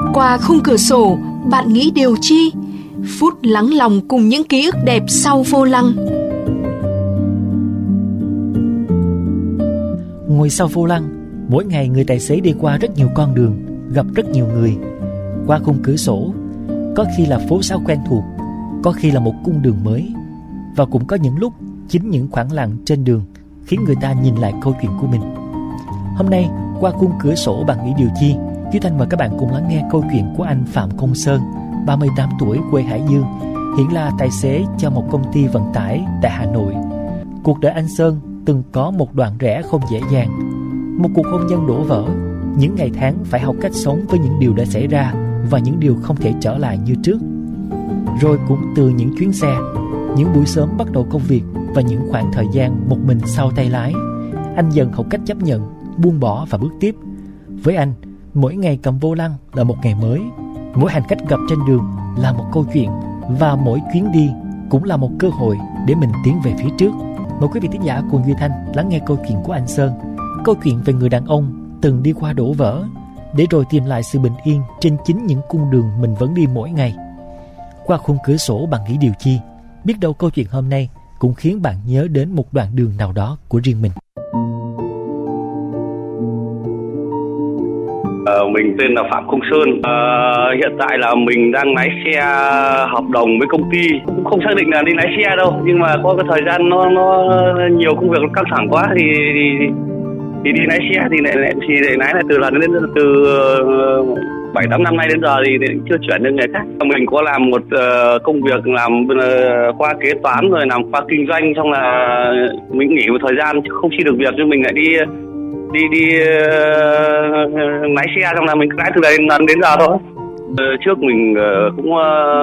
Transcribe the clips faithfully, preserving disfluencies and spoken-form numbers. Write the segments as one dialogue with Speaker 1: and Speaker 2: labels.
Speaker 1: Qua khung cửa sổ, bạn nghĩ điều chi? Phút lắng lòng cùng những ký ức đẹp sau vô lăng.
Speaker 2: Ngồi sau vô lăng, mỗi ngày người tài xế đi qua rất nhiều con đường, gặp rất nhiều người. Qua khung cửa sổ, có khi là phố xá quen thuộc, có khi là một cung đường mới, và cũng có những lúc chính những khoảng lặng trên đường khiến người ta nhìn lại câu chuyện của mình. Hôm nay, qua khung cửa sổ bạn nghĩ điều chi? Duy Thanh mời các bạn cùng lắng nghe câu chuyện của anh Phạm Công Sơn, ba mươi tám tuổi, quê Hải Dương, hiện là tài xế cho một công ty vận tải tại Hà Nội. Cuộc đời anh Sơn từng có một đoạn rẽ không dễ dàng, một cuộc hôn nhân đổ vỡ, những ngày tháng phải học cách sống với những điều đã xảy ra và những điều không thể trở lại như trước. Rồi cũng từ những chuyến xe, những buổi sớm bắt đầu công việc và những khoảng thời gian một mình sau tay lái, anh dần học cách chấp nhận, buông bỏ và bước tiếp. Với anh, mỗi ngày cầm vô lăng là một ngày mới, mỗi hành khách gặp trên đường là một câu chuyện, và mỗi chuyến đi cũng là một cơ hội để mình tiến về phía trước. Mời quý vị thính giả cùng Duy Thanh lắng nghe câu chuyện của anh Sơn, câu chuyện về người đàn ông từng đi qua đổ vỡ để rồi tìm lại sự bình yên trên chính những cung đường mình vẫn đi mỗi ngày. Qua khung cửa sổ bạn nghĩ điều chi? Biết đâu câu chuyện hôm nay cũng khiến bạn nhớ đến một đoạn đường nào đó của riêng mình.
Speaker 3: Ờ, mình tên là Phạm Công Sơn. Ờ, hiện tại là mình đang lái xe hợp đồng với công ty, cũng không xác định là đi lái xe đâu, nhưng mà có cái thời gian nó nó nhiều công việc nó căng thẳng quá thì thì, thì đi lái xe thì lại lại thì lại lái lại từ lần đến từ bảy tám năm nay đến giờ thì chưa chuyển đến người khác. Mình có làm một uh, công việc làm uh, qua kế toán rồi làm qua kinh doanh, xong là mình nghỉ một thời gian không xin được việc nhưng mình lại đi đi đi uh, lái xe, xong là mình lái từ đấy đến, đến giờ thôi. Uh, trước mình uh, cũng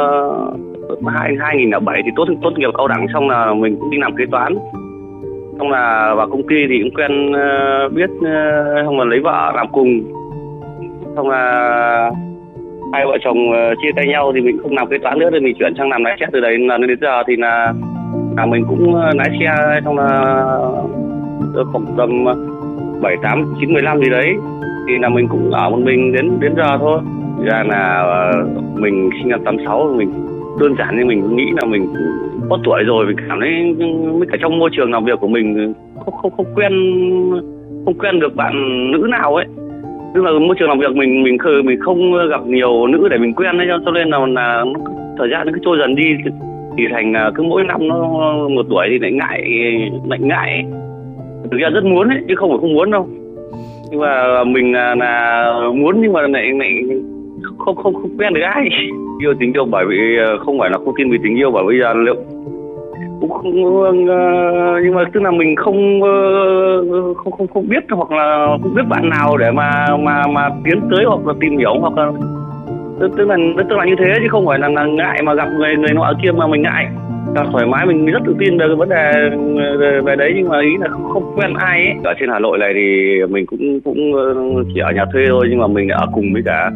Speaker 3: uh, hai hai nghìn lẻ bảy thì tốt tốt nghiệp cao đẳng, xong là mình cũng đi làm kế toán, xong là vào công ty thì cũng quen uh, biết uh, xong là lấy vợ làm cùng, xong là hai vợ chồng uh, chia tay nhau thì mình không làm kế toán nữa thì mình chuyển sang làm lái xe. Từ đấy là đến giờ thì là là mình cũng lái xe, xong là khoảng tầm bảy tám chín mười lăm gì đấy thì là mình cũng ở một mình đến đến giờ thôi. Ra là uh, mình sinh năm tám sáu, mình đơn giản như mình nghĩ là mình có tuổi rồi, mình cảm thấy với cả trong môi trường làm việc của mình không không không quen không quen được bạn nữ nào ấy. Tức là môi trường làm việc mình mình khờ mình không gặp nhiều nữ để mình quen ấy, cho nên là, là thời gian nó cứ trôi dần đi thì thành cứ mỗi năm nó một tuổi thì lại ngại lại ngại. Thực ra rất muốn ấy chứ không phải không muốn đâu, nhưng mà mình là, là muốn nhưng mà lại lại không không không quen được ai. Yêu tình yêu bởi vì không phải là không tin vì tình yêu, bởi bây giờ liệu cũng không, nhưng mà tức là mình không không không không biết hoặc là không biết bạn nào để mà mà mà tiến tới hoặc là tìm hiểu, hoặc là tức, tức là tức là như thế chứ không phải là, là ngại mà gặp người người nọ kia mà mình ngại. Thoải mái, mình rất tự tin về cái vấn đề về, về đấy, nhưng mà ý là không, không quen ai ấy. Ở trên Hà Nội này thì mình cũng cũng chỉ ở nhà thuê thôi, nhưng mà mình ở cùng với cả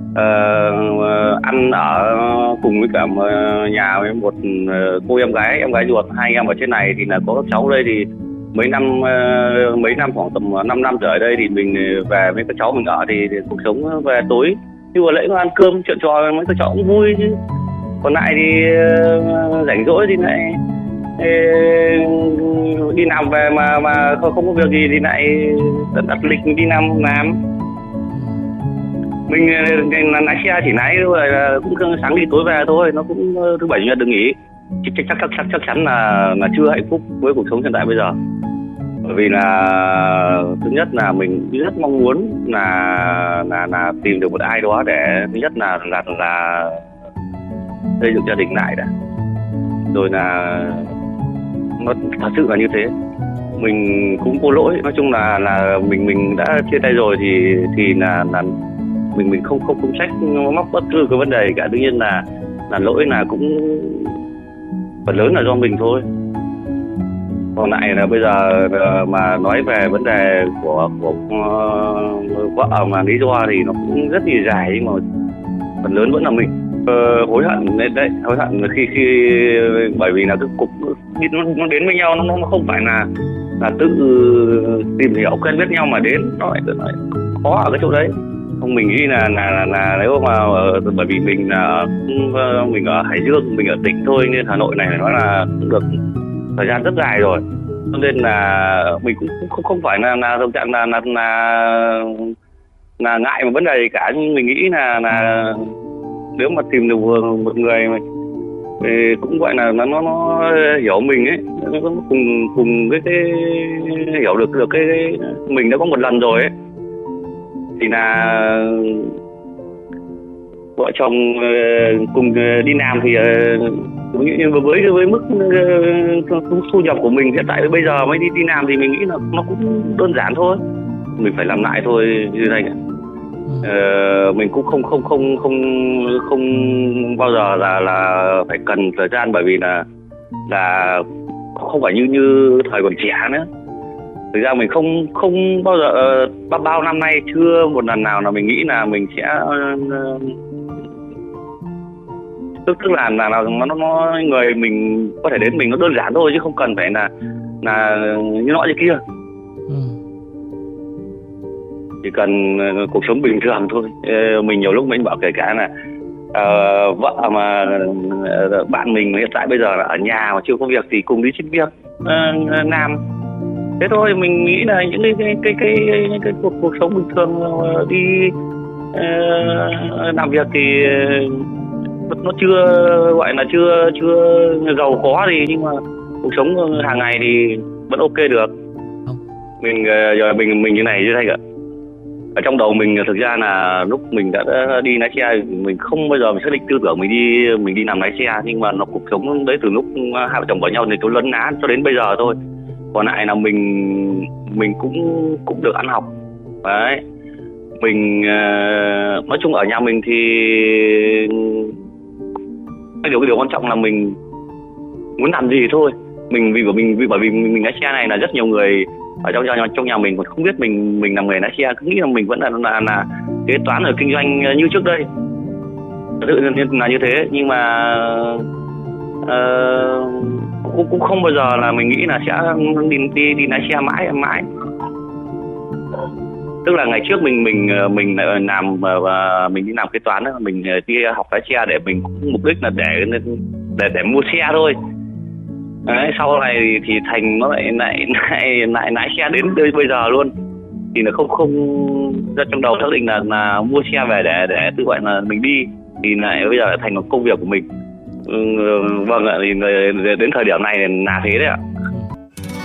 Speaker 3: uh, ăn ở cùng với cả nhà với một cô em gái em gái ruột. Hai em ở trên này thì là có các cháu đây thì mấy năm uh, mấy năm khoảng tầm năm năm trở đây thì mình về với các cháu mình ở thì, thì cuộc sống về tối như vừa lễ ăn cơm chuyện trò mấy các cháu cũng vui chứ. Còn lại thì uh, rảnh rỗi thì lại uh, đi làm về mà mà không, không có việc gì thì lại đặt lịch đi làm làm. Mình uh, lái xe chỉ lái rồi cũng sáng đi tối về thôi, nó cũng uh, thứ bảy chủ nhật được nghỉ. Chắc chắc chắc chắc chắc chắn là là chưa hạnh phúc với cuộc sống hiện tại bây giờ. Bởi vì là thứ nhất là mình rất mong muốn là là là tìm được một ai đó để thứ nhất là là là xây dựng gia đình lại đã, rồi là nó thật sự là như thế. Mình cũng có lỗi, nói chung là là mình mình đã chia tay rồi thì thì là là mình mình không không không trách móc bất cứ cái vấn đề cả. Đương nhiên là là lỗi là cũng phần lớn là do mình thôi. Còn lại là bây giờ mà nói về vấn đề của của uh, vợ mà lý do thì nó cũng rất là dài, nhưng mà phần lớn vẫn là mình. Uh, hối hận đấy, đấy hối hận khi khi bởi vì là cái cục nó, nó đến với nhau, nó nó không phải là là tự tìm hiểu quen biết nhau mà đến, nó lại, nó lại khó ở cái chỗ đấy. không mình nghĩ là là là, là nếu mà bởi vì mình là mình ở Hải Dương, mình ở tỉnh thôi, nên Hà Nội này nó là cũng được thời gian rất dài rồi, cho nên là mình cũng không không phải là là thực trạng là là là là ngại một vấn đề gì cả, nhưng mình nghĩ là là nếu mà tìm được một người mà thì cũng gọi là nó nó, nó hiểu mình ấy, nó cùng cùng cái, cái hiểu được được cái, cái mình đã có một lần rồi ấy, thì là vợ chồng cùng đi làm thì với với mức thu nhập của mình hiện tại bây giờ mới đi đi làm thì mình nghĩ là nó cũng đơn giản thôi, mình phải làm lại thôi như thế này. Ờ, mình cũng không không không không không bao giờ là là phải cần thời gian, bởi vì là là không phải như như thời còn trẻ nữa. Thực ra mình không không bao giờ bao bao năm nay chưa một lần nào là mình nghĩ là mình sẽ tức tức là là, là nó nó người mình có thể đến mình nó đơn giản thôi, chứ không cần phải là là như nọ như kia. Chỉ cần cuộc sống bình thường thôi. Mình nhiều lúc mình bảo kể cả là uh, vợ mà uh, bạn mình hiện tại bây giờ là ở nhà mà chưa có việc thì cùng đi xin việc uh, làm. Thế thôi, mình nghĩ là những cái cái cái cái, cái, cái cuộc cuộc sống bình thường uh, đi uh, làm việc thì uh, nó chưa gọi là chưa chưa giàu có gì, nhưng mà cuộc sống hàng ngày thì vẫn ok được. Mình uh, giờ mình mình như này như thế này cả. Ở trong đầu mình thực ra là lúc mình đã đi lái xe, mình không bao giờ mình xác định tư tưởng mình đi mình đi làm lái xe, nhưng mà nó cuộc sống đấy từ lúc hai vợ chồng có nhau thì tôi lấn ná cho đến bây giờ thôi. Còn lại là mình mình cũng cũng được ăn học đấy. Mình nói chung ở nhà mình thì cái điều cái điều quan trọng là mình muốn làm gì thôi. Mình vì của mình vì bởi vì mình lái xe này là rất nhiều người ở trong trong trong nhà mình còn không biết mình mình làm nghề lái xe, cứ nghĩ là mình vẫn là là là kế toán ở kinh doanh như trước đây, tự nhiên là như thế. Nhưng mà uh, cũng cũng không bao giờ là mình nghĩ là sẽ đi đi đi lái xe mãi mãi. Tức là ngày trước mình mình mình làm và mình đi làm kế toán, mình đi học lái xe để mình cũng mục đích là để để để mua xe thôi. Đấy, sau này thì Thành nó lại lại lại lại lái xe đến bây giờ luôn, thì là không không ra trong đầu xác định là là mua xe về để để tự gọi là mình đi, thì lại bây giờ lại thành một công việc của mình. Ừ, vâng ạ, thì đến thời điểm này là thế đấy ạ.